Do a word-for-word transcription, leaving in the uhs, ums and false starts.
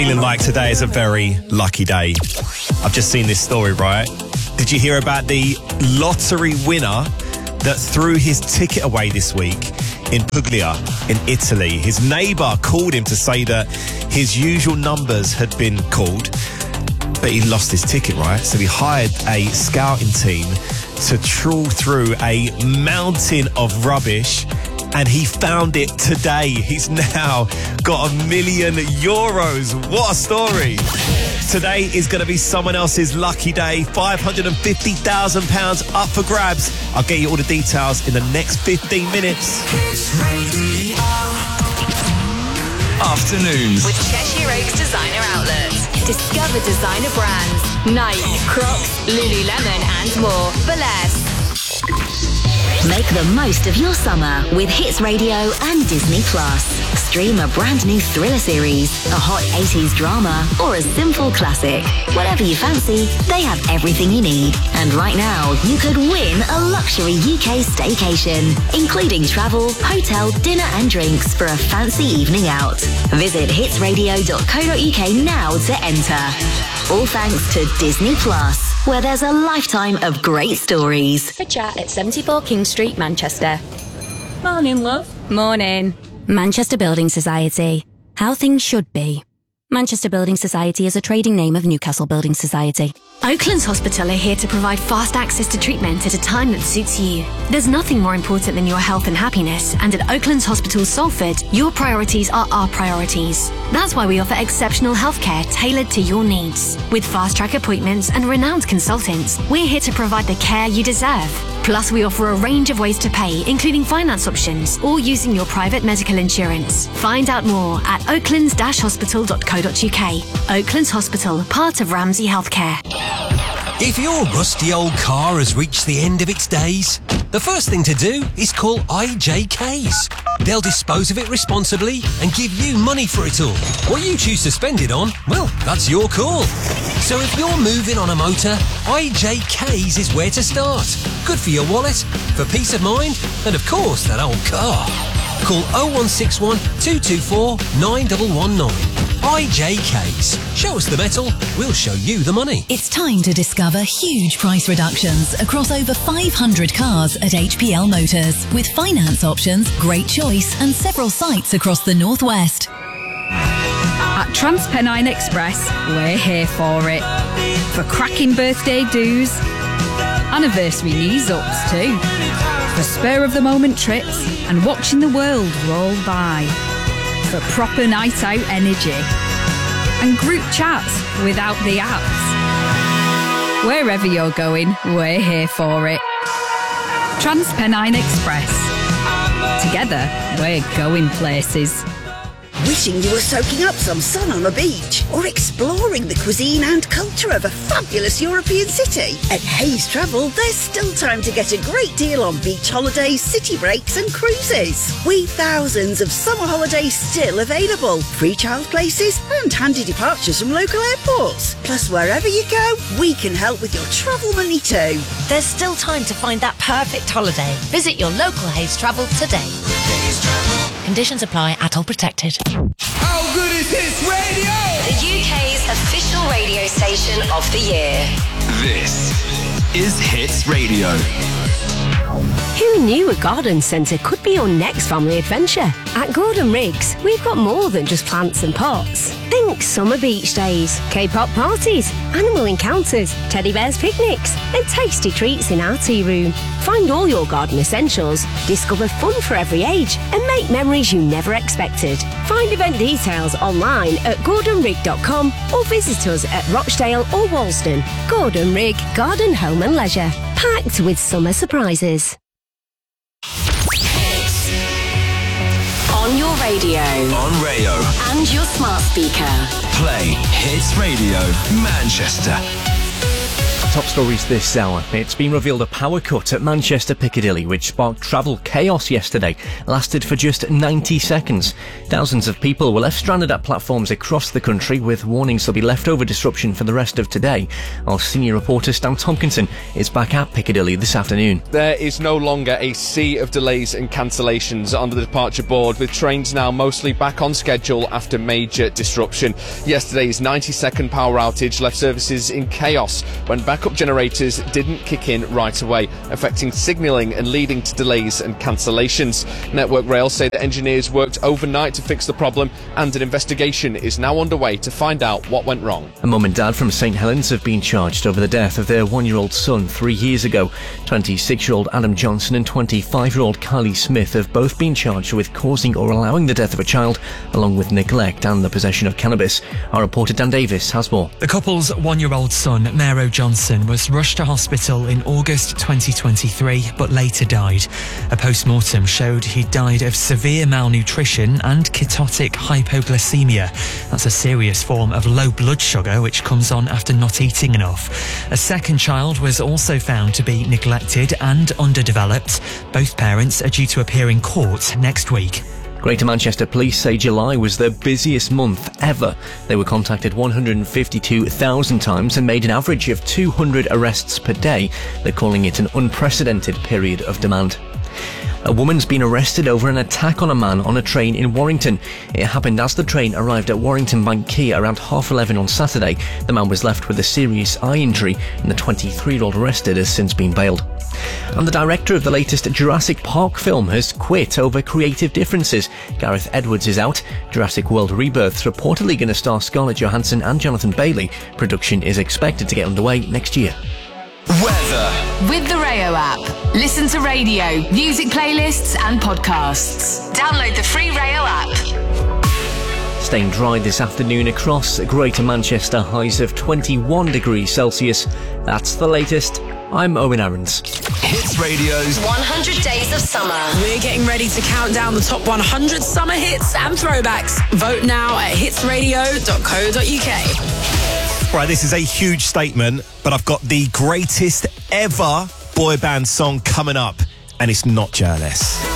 feeling like today is a very lucky day. I've just seen this story, right? Did you hear about the lottery winner that threw his ticket away this week in Puglia in Italy? His neighbour called him to say that his usual numbers had been called, but he lost his ticket, right? So he hired a scouting team to trawl through a mountain of rubbish, and he found it today. He's now got a million euros. What a story. Today is going to be someone else's lucky day. five hundred fifty thousand pounds up for grabs. I'll get you all the details in the next fifteen minutes. Afternoons with Cheshire Oaks Designer Outlet. Discover designer brands Nike, Crocs, Lululemon and more for less. Make the most of your summer with Hits Radio and Disney Plus. Stream a brand new thriller series, a hot eighties drama, or a simple classic. Whatever you fancy, they have everything you need. And right now, you could win a luxury U K staycation, including travel, hotel, dinner and drinks for a fancy evening out. Visit hits radio dot co dot uk now to enter. All thanks to Disney Plus, where there's a lifetime of great stories. For chat at seventy-four King Street, Manchester. Morning, love. Morning. Manchester Building Society. How things should be. Manchester Building Society is a trading name of Newcastle Building Society. Oaklands Hospital are here to provide fast access to treatment at a time that suits you. There's nothing more important than your health and happiness, and at Oaklands Hospital Salford, your priorities are our priorities. That's why we offer exceptional healthcare tailored to your needs. With fast-track appointments and renowned consultants, we're here to provide the care you deserve. Plus, we offer a range of ways to pay, including finance options or using your private medical insurance. Find out more at oaklands dash hospital dot co dot uk. Oaklands Hospital, part of Ramsay Healthcare. If your rusty old car has reached the end of its days, the first thing to do is call I J Ks. They'll dispose of it responsibly and give you money for it all. What you choose to spend it on, well, that's your call. So if you're moving on a motor, I J Ks is where to start. Good for your wallet, for peace of mind, and of course that old car. Call oh one six one, two two four, nine one one nine. I J Ks. Show us the metal, we'll show you the money. It's time to discover huge price reductions across over five hundred cars at H P L Motors. With finance options, great choice and several sites across the northwest. At TransPennine Express, we're here for it. For cracking birthday do's, anniversary knees-ups too. For spur-of-the-moment trips and watching the world roll by. For proper night-out energy. And group chats without the apps. Wherever you're going, we're here for it. TransPennine Express. Together, we're going places. Wishing you were soaking up some sun on a beach or exploring the cuisine and culture of a fabulous European city? At Hayes Travel, there's still time to get a great deal on beach holidays, city breaks and cruises. We've thousands of summer holidays still available, free child places and handy departures from local airports. Plus, wherever you go, we can help with your travel money too. There's still time to find that perfect holiday. Visit your local Hayes Travel today. Hayes Travel. Conditions apply, atoll protected. How good is Hits Radio? The U K's official radio station of the year. This is Hits Radio. Who knew a garden centre could be your next family adventure? At Gordon Riggs, we've got more than just plants and pots. Think summer beach days, K-pop parties, animal encounters, teddy bears picnics, and tasty treats in our tea room. Find all your garden essentials, discover fun for every age, and make memories you never expected. Find event details online at gordon rig dot com or visit us at Rochdale or Walston. Gordon Rig Garden, Home and Leisure. Packed with summer surprises. On your radio. On Rayo. And your smart speaker. Play Hits Radio Manchester. Top stories this hour. It's been revealed a power cut at Manchester Piccadilly, which sparked travel chaos yesterday, lasted for just ninety seconds. Thousands of people were left stranded at platforms across the country, with warnings there'll be leftover disruption for the rest of today. Our senior reporter Stan Tompkinson is back at Piccadilly this afternoon. There is no longer a sea of delays and cancellations on the departure board, with trains now mostly back on schedule after major disruption. Yesterday's ninety second power outage left services in chaos when backup generators didn't kick in right away, affecting signalling and leading to delays and cancellations. Network Rail say that engineers worked overnight to fix the problem, and an investigation is now underway to find out what went wrong. A mum and dad from St Helens have been charged over the death of their one-year-old son three years ago. twenty-six-year-old Adam Johnson and twenty-five-year-old Kylie Smith have both been charged with causing or allowing the death of a child, along with neglect and the possession of cannabis. Our reporter Dan Davis has more. The couple's one-year-old son, Mero Johnson, was rushed to hospital in August twenty twenty-three but later died. A post-mortem showed he died of severe malnutrition and ketotic hypoglycemia. That's a serious form of low blood sugar which comes on after not eating enough. A second child was also found to be neglected and underdeveloped. Both parents are due to appear in court next week. Greater Manchester Police say July was their busiest month ever. They were contacted one hundred fifty-two thousand times and made an average of two hundred arrests per day. They're calling it an unprecedented period of demand. A woman's been arrested over an attack on a man on a train in Warrington. It happened as the train arrived at Warrington Bank Quay around half eleven on Saturday. The man was left with a serious eye injury, and the twenty-three-year-old arrested has since been bailed. And the director of the latest Jurassic Park film has quit over creative differences. Gareth Edwards is out. Jurassic World Rebirth's reportedly going to star Scarlett Johansson and Jonathan Bailey. Production is expected to get underway next year. Weather. With the Rayo app, listen to radio, music playlists and podcasts. Download the free Rayo app. Staying dry this afternoon across Greater Manchester, highs of twenty-one degrees Celsius. That's the latest. I'm Owen Aarons. Hits Radio's one hundred Days of Summer. We're getting ready to count down the top one hundred summer hits and throwbacks. Vote now at hits radio dot co dot uk. Right, this is a huge statement, but I've got the greatest ever boy band song coming up, and it's not Journalist.